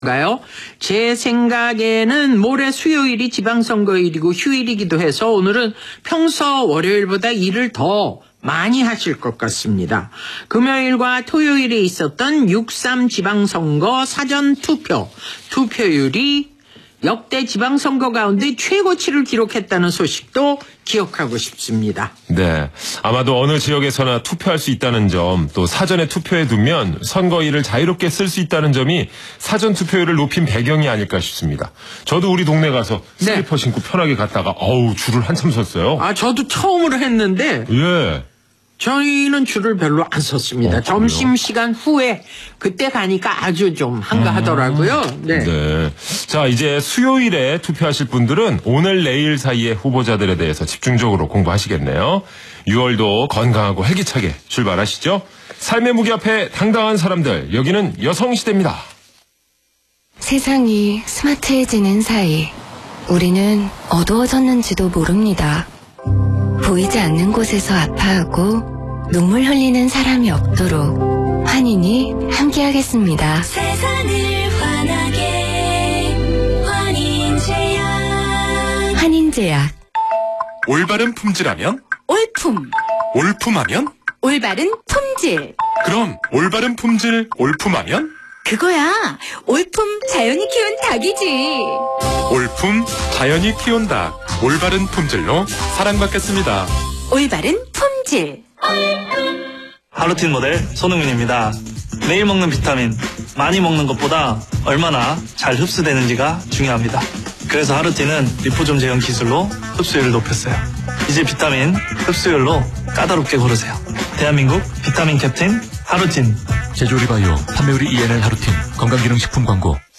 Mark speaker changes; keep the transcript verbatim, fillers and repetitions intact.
Speaker 1: 가요? 제 생각에는 모레 수요일이 지방선거일이고 휴일이기도 해서 오늘은 평소 월요일보다 일을 더 많이 하실 것 같습니다. 금요일과 토요일에 있었던 육삼 지방선거 사전투표, 투표율이 역대 지방선거 가운데 최고치를 기록했다는 소식도 기억하고 싶습니다.
Speaker 2: 네, 아마도 어느 지역에서나 투표할 수 있다는 점, 또 사전에 투표해 두면 선거일을 자유롭게 쓸 수 있다는 점이 사전 투표율을 높인 배경이 아닐까 싶습니다. 저도 우리 동네 가서 슬리퍼 네. 신고 편하게 갔다가 어우 줄을 한참 섰어요.
Speaker 1: 아, 저도 처음으로 했는데
Speaker 2: 예.
Speaker 1: 저희는 줄을 별로 안 섰습니다. 어, 점심시간 후에 그때 가니까 아주 좀 한가하더라고요. 네.
Speaker 2: 네. 자, 이제 수요일에 투표하실 분들은 오늘 내일 사이에 후보자들에 대해서 집중적으로 공부하시겠네요. 유월도 건강하고 활기차게 출발하시죠. 삶의 무게 앞에 당당한 사람들, 여기는 여성시대입니다.
Speaker 3: 세상이 스마트해지는 사이 우리는 어두워졌는지도 모릅니다. 보이지 않는 곳에서 아파하고 눈물 흘리는 사람이 없도록 환인이 함께하겠습니다.
Speaker 4: 세상을 환하게 환인제약.
Speaker 3: 환인제약.
Speaker 5: 올바른 품질하면?
Speaker 4: 올품.
Speaker 5: 올품하면?
Speaker 4: 올바른 품질.
Speaker 5: 그럼 올바른 품질 올품하면?
Speaker 4: 그거야. 올품 자연이 키운 닭이지.
Speaker 5: 올품 자연이 키운 닭. 올바른 품질로 사랑받겠습니다.
Speaker 4: 올바른 품질.
Speaker 6: 하루틴 모델 손흥민입니다. 매일 먹는 비타민, 많이 먹는 것보다 얼마나 잘 흡수되는지가 중요합니다. 그래서 하루틴은 리포좀 제형 기술로 흡수율을 높였어요. 이제 비타민 흡수율로 까다롭게 고르세요. 대한민국 비타민 캡틴 하루틴.
Speaker 7: 제조리바이오 판매우리 이엔엘 하루틴 건강기능식품 광고.